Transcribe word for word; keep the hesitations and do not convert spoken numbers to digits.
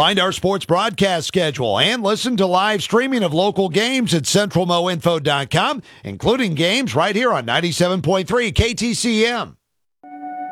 Find our sports broadcast schedule and listen to live streaming of local games at central mo info dot com, including games right here on ninety-seven point three K T C M.